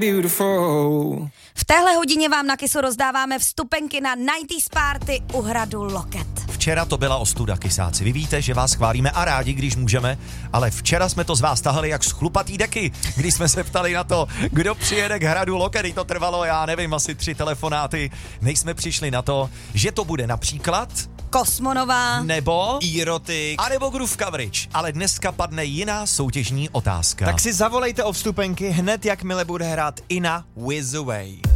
V téhle hodině vám na Kisu rozdáváme vstupenky na 90s party u hradu Loket. Včera to byla ostuda, Kisáci. Vy víte, že vás chválíme a rádi, když můžeme, ale včera jsme to z vás tahali jak z chlupatý deky, když jsme se ptali na to, kdo přijede k hradu Loket. To trvalo, já nevím, asi 3 telefonáty, než jsme přišli na to, že to bude například Kosmonová nebo Erotik a nebo Groove Coverage. Ale dneska padne jiná soutěžní otázka. Tak si zavolejte o vstupenky hned, jakmile bude hrát Ina With Away.